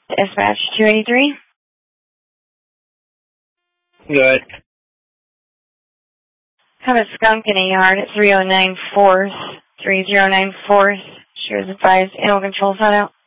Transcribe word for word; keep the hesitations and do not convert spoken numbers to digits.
Dispatch two eighty-three. Good. Have a skunk in a yard at three oh nine fourth, three oh nine fourth. She was advised animal control set out.